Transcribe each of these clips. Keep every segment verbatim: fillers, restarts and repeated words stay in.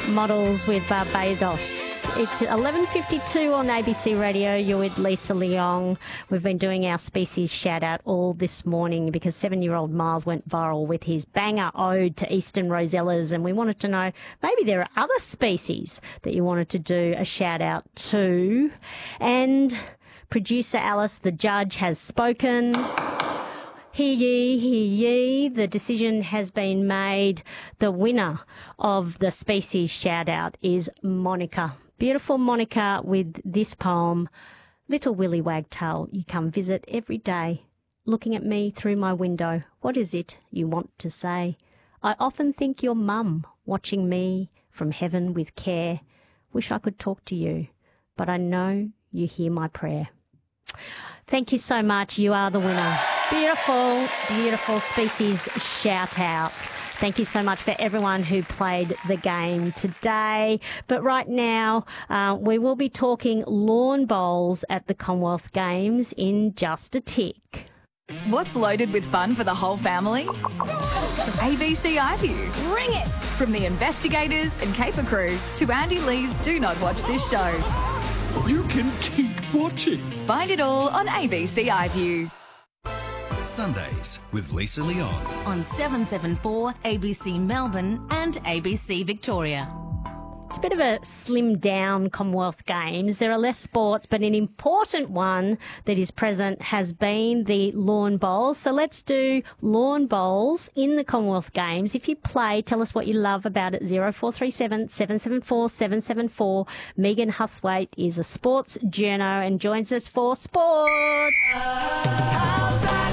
Models with Barbados. It's eleven fifty-two on A B C Radio. You're with Lisa Leong. We've been doing our species shout-out all this morning because seven-year-old Miles went viral with his banger ode to eastern rosellas, and we wanted to know maybe there are other species that you wanted to do a shout-out to. And producer Alice, the judge, has spoken. Hear ye, hear ye. The decision has been made. The winner of the species shout-out is Monica. Beautiful Monica with this poem, Little Willy Wagtail, you come visit every day, looking at me through my window. What is it you want to say? I often think you're mum, watching me from heaven with care. Wish I could talk to you, but I know you hear my prayer. Thank you so much. You are the winner. Beautiful, beautiful species shout out. Thank you so much for everyone who played the game today. But right now, uh, we will be talking lawn bowls at the Commonwealth Games in just a tick. What's loaded with fun for the whole family? A B C iView. Bring it! From the investigators and caper crew to Andy Lee's Do Not Watch This Show. You can keep watching. Find it all on A B C iView. Sundays with Lisa Leong on seven seventy-four A B C Melbourne and A B C Victoria. It's a bit of a slimmed down Commonwealth Games. There are less sports, but an important one that is present has been the lawn bowls. So let's do lawn bowls in the Commonwealth Games. If you play, tell us what you love about it. zero four three seven, seven seven four, seven seven four. Megan Huthwaite is a sports journo and joins us for sports. How's that?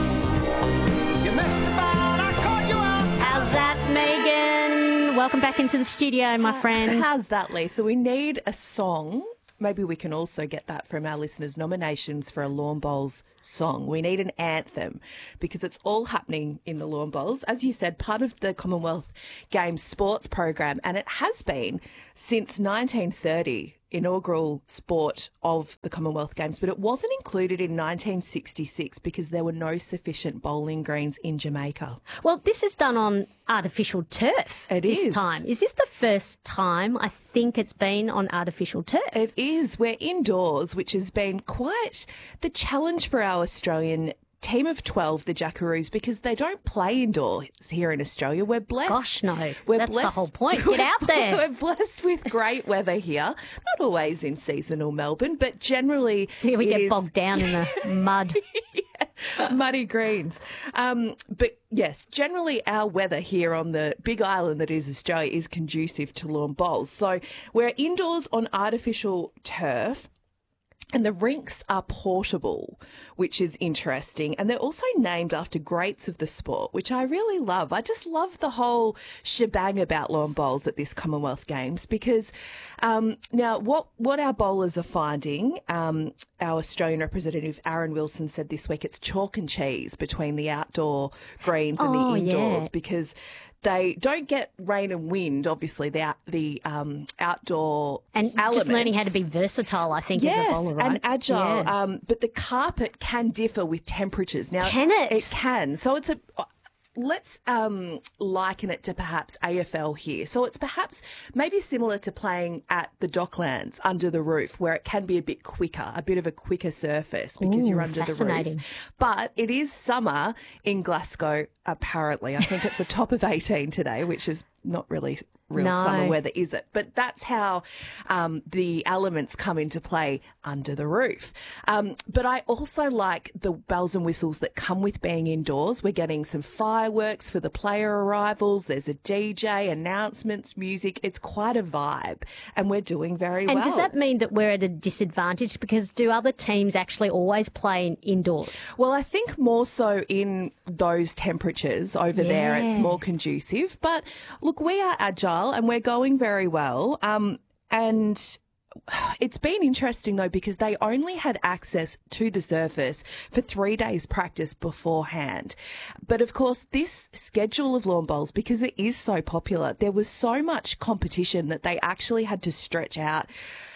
You missed about, I caught you out. How's that, Megan? Welcome back into the studio, my friend. How's that, Lisa? We need a song. Maybe we can also get that from our listeners' nominations for a Lawn Bowls song. We need an anthem because it's all happening in the Lawn Bowls. As you said, part of the Commonwealth Games sports program, and it has been since nineteen thirty, inaugural sport of the Commonwealth Games, but it wasn't included in nineteen sixty-six because there were no sufficient bowling greens in Jamaica. Well, this is done on artificial turf It this is. time. Is this the first time I think it's been on artificial turf? It is. We're indoors, which has been quite the challenge for our Australian team of twelve, the Jackaroos, because they don't play indoors here in Australia. We're blessed. Gosh, no. We're That's blessed. the whole point. Get out there. We're blessed with great weather here. Not always in seasonal Melbourne, but generally Here we it get is- bogged down in the mud. Yeah, muddy greens. Um, but yes, generally our weather here on the big island that is Australia is conducive to lawn bowls. So we're indoors on artificial turf. And the rinks are portable, which is interesting. And they're also named after greats of the sport, which I really love. I just love the whole shebang about lawn bowls at this Commonwealth Games because um, now what, what our bowlers are finding, um, our Australian representative Aaron Wilson said this week, it's chalk and cheese between the outdoor greens and Oh, the indoors yeah. because they don't get rain and wind, obviously, the, out- the um, outdoor And elements. just learning how to be versatile, I think, Yes, as a bowler, right? and agile. Yeah. Um, but the carpet can differ with temperatures. Now, Can it? It can. So it's a. Let's um, liken it to perhaps A F L here. So it's perhaps maybe similar to playing at the Docklands under the roof, where it can be a bit quicker, a bit of a quicker surface because Ooh, you're under the fascinating. roof. But it is summer in Glasgow, apparently. I think it's a top of eighteen today, which is not really real No. summer weather, is it? But that's how um, the elements come into play under the roof. Um, but I also like the bells and whistles that come with being indoors. We're getting some fireworks for the player arrivals. There's a D J, announcements, music. It's quite a vibe, and we're doing very And well. does that mean that we're at a disadvantage? Because do other teams actually always play in- indoors? Well, I think more so in those temperatures over there, it's Yeah. more conducive. But look, we are agile and we're going very well. Um, and it's been interesting, though, because they only had access to the surface for three days practice beforehand. But, of course, this schedule of lawn bowls, because it is so popular, there was so much competition that they actually had to stretch out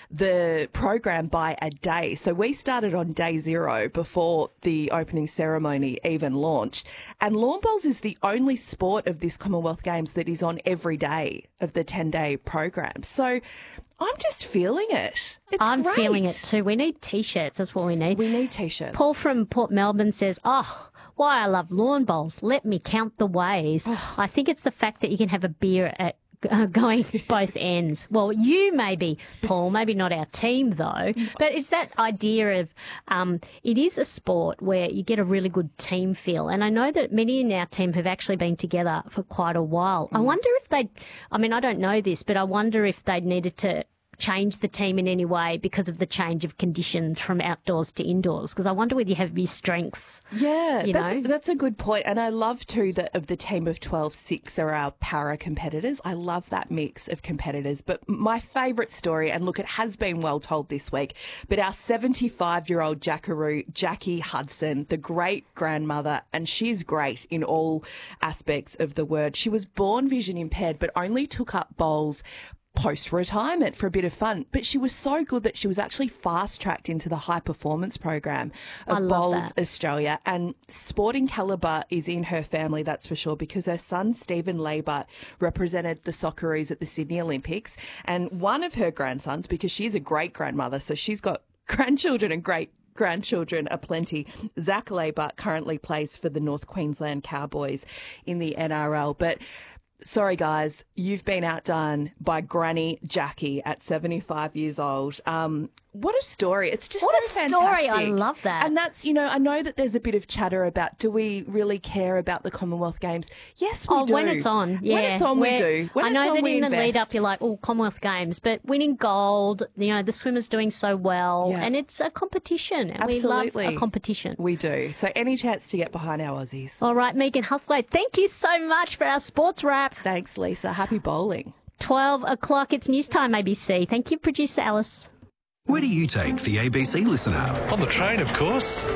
the program by a day. So we started on day zero before the opening ceremony even launched. And lawn bowls is the only sport of this Commonwealth Games that is on every day of the ten-day program. So I'm just feeling it. It's I'm great. feeling it too. We need T-shirts. That's what we need. We need T-shirts. Paul from Port Melbourne says, oh, why I love lawn bowls. Let me count the ways. I think it's the fact that you can have a beer at uh, going both ends. Well, you maybe, Paul, maybe not our team though, but it's that idea of um, it is a sport where you get a really good team feel. And I know that many in our team have actually been together for quite a while. Mm. I wonder if they'd, I mean, I don't know this, but I wonder if they'd needed to change the team in any way because of the change of conditions from outdoors to indoors? Because I wonder whether you have your strengths. Yeah, you that's, know? that's a good point. And I love too that of the team of twelve, six are our para competitors. I love that mix of competitors. But my favourite story, and look, it has been well told this week, but our seventy-five-year-old Jackaroo, Jackie Hudson, the great grandmother, and she's great in all aspects of the word. She was born vision impaired, but only took up bowls post-retirement for a bit of fun. But she was so good that she was actually fast-tracked into the high-performance program I of love Bowls that. Australia. And sporting calibre is in her family, that's for sure, because her son, Stephen Labart, represented the Socceroos at the Sydney Olympics. And one of her grandsons, because she's a great-grandmother, so she's got grandchildren and great grandchildren aplenty. Zach Labart currently plays for the North Queensland Cowboys in the N R L. But sorry, guys, you've been outdone by Granny Jackie at seventy-five years old. Um, what a story. It's just What so a story. fantastic. I love that. And that's, you know, I know that there's a bit of chatter about, do we really care about the Commonwealth Games? Yes, we Oh, do. when it's on, yeah. When it's on, we We're- do. When I it's know on, that we in the lead invest. up, you're like, oh, Commonwealth Games, but winning gold, you know, the swimmers doing so well, Yeah. and it's a competition, and Absolutely. we love a competition. We do. So any chance to get behind our Aussies. All right, Megan Husthwaite, thank you so much for our sports wrap. Thanks, Lisa. Happy bowling. twelve o'clock, it's news time, A B C. Thank you, producer Alice. Where do you take the A B C Listen app? On the train, of course.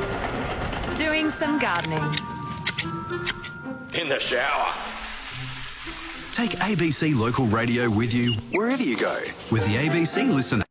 Doing some gardening. In the shower. Take A B C Local Radio with you wherever you go with the A B C Listen app.